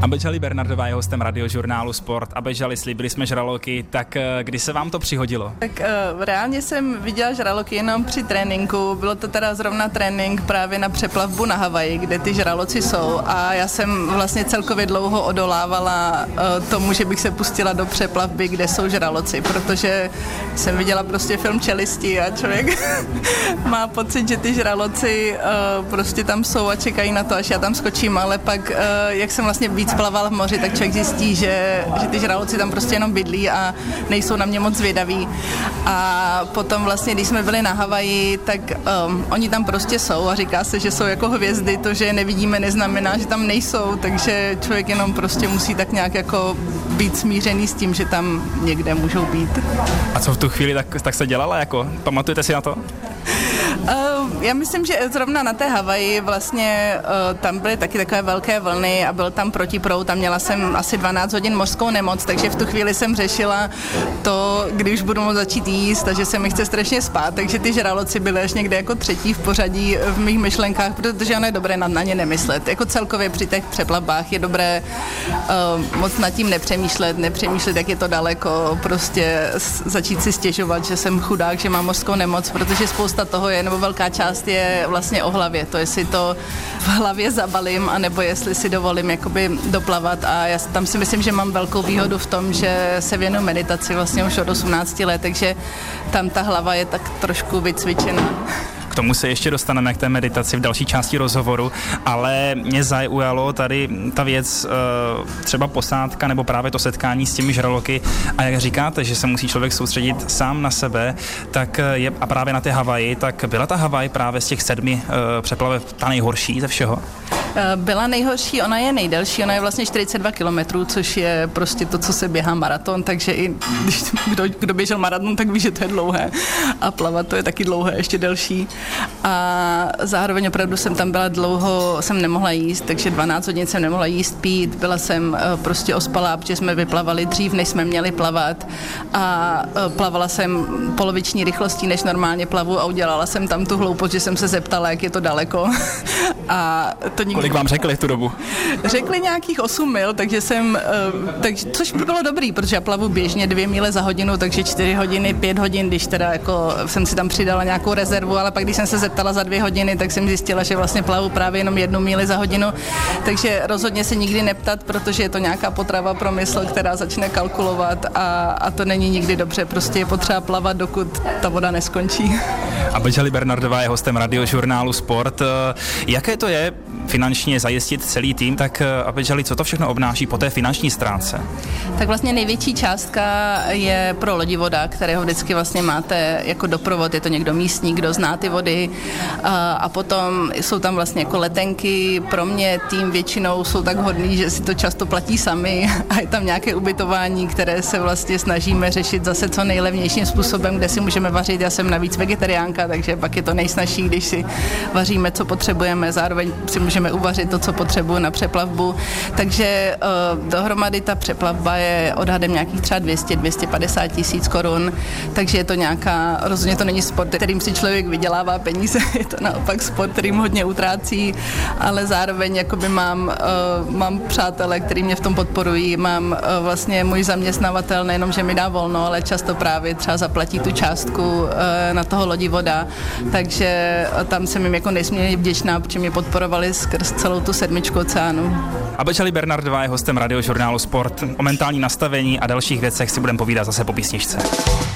Abežali Bernardová je hostem Radiožurnálu Sport. Abežali, slíbili jsme žraloky, tak kdy se vám to přihodilo? Tak reálně jsem viděla žraloky jenom při tréninku. Bylo to teda zrovna trénink právě na přeplavbu na Havaji, kde ty žraloci jsou, a já jsem vlastně celkově dlouho odolávala tomu, že bych se pustila do přeplavby, kde jsou žraloci, protože jsem viděla prostě film Čelisti a člověk má pocit, že ty žraloci prostě tam jsou a čekají na to, až já tam skočím, ale pak, jak jsem vlastně víc plavala v moři, tak člověk zjistí, že ty žraloci tam prostě jenom bydlí a nejsou na mě moc zvědaví. A potom vlastně, když jsme byli na Havaji, tak oni tam prostě jsou a říká se, že jsou jako hvězdy. To, že je nevidíme, neznamená, že tam nejsou, takže člověk jenom prostě musí tak nějak jako být smířený s tím, že tam někde můžou být. A co v tu chvíli tak se dělala? Jako, pamatujete si na to? Já myslím, že zrovna na té Havaji vlastně tam byly taky takové velké vlny a byl tam protiproud. Tam měla jsem asi 12 hodin mořskou nemoc, takže v tu chvíli jsem řešila to, když budu moct začít jíst, takže se mi chce strašně spát, takže ty žraloci byly až někde jako třetí v pořadí v mých myšlenkách, protože ono je dobré na ně nemyslet. Jako celkově při těch přeplavbách je dobré moc nad tím nepřemýšlet, jak je to daleko, prostě začít si stěžovat, že jsem chudák, že mám mořskou nemoc, protože spousta toho je, nebo velká část je vlastně o hlavě. To, jestli to v hlavě zabalím, anebo jestli si dovolím jakoby doplavat. A já tam si myslím, že mám velkou výhodu v tom, že se věnuju meditaci vlastně už od 18 let, takže tam ta hlava je tak trošku vycvičená. K tomu se ještě dostaneme, k té meditaci v další části rozhovoru, ale mě zaujalo tady ta věc, třeba posádka nebo právě to setkání s těmi žraloky, a jak říkáte, že se musí člověk soustředit sám na sebe, tak je, a právě na té Havaji, tak byla ta Havaj právě z těch 7 přeplaveb ta nejhorší ze všeho? Byla nejhorší, ona je nejdelší, ona je vlastně 42 kilometrů, což je prostě to, co se běhá maraton, takže i když kdo běžel maraton, tak ví, že to je dlouhé a plavat to je taky dlouhé, ještě delší. A zároveň opravdu jsem tam byla dlouho, jsem nemohla jíst, takže 12 hodin jsem nemohla jíst, pít, byla jsem prostě ospalá, protože jsme vyplavali dřív, než jsme měli plavat, a plavala jsem poloviční rychlostí, než normálně plavu, a udělala jsem tam tu hloupost, že jsem se zeptala, jak je to daleko. A to nikdy... Kolik vám řekli v tu dobu? Řekli nějakých 8 mil, takže což by bylo dobrý, protože já plavu běžně 2 míle za hodinu, takže 4 hodiny, 5 hodin, když teda jako jsem si tam přidala nějakou rezervu, ale pak když jsem se zeptala za 2 hodiny, tak jsem zjistila, že vlastně plavu právě jenom 1 míli za hodinu, takže rozhodně se nikdy neptat, protože je to nějaká potrava pro mysl, která začne kalkulovat, a to není nikdy dobře, prostě je potřeba plavat, dokud ta voda neskončí. Abežali Bernardová je hostem Radiožurnálu Sport. Jaké to je finančně zajistit celý tým, tak Abežali, co to všechno obnáší po té finanční stránce? Tak vlastně největší částka je pro lodivoda, kterého vždycky vlastně máte jako doprovod, je to někdo místní, kdo zná ty vody, a potom jsou tam vlastně jako letenky. Pro mě tým většinou jsou tak hodný, že si to často platí sami, a je tam nějaké ubytování, které se vlastně snažíme řešit zase co nejlevnějším způsobem, kde si můžeme vařit. Já jsem navíc vegetariánka, takže pak je to nejsnažší, když si vaříme, co potřebujeme, zároveň si můžeme uvařit to, co potřebuji na přeplavbu. Takže dohromady ta přeplavba je odhadem nějakých třeba 200-250 tisíc korun, takže je to nějaká, rozhodně to není sport, kterým si člověk vydělává peníze, je to naopak sport, kterým hodně utrácí, ale zároveň jakoby mám přátele, kteří mě v tom podporují, mám vlastně můj zaměstnavatel, nejenom, že mi dá volno, ale často právě třeba zaplatí tu částku na toho lodivoda, takže tam jsem jim jako nesmírně vděčná, protože mě podporovali skrz celou tu 7 oceánu. Abežali Bernardová je hostem Radiožurnálu Sport. O mentální nastavení a dalších věcech si budeme povídat zase po písničce.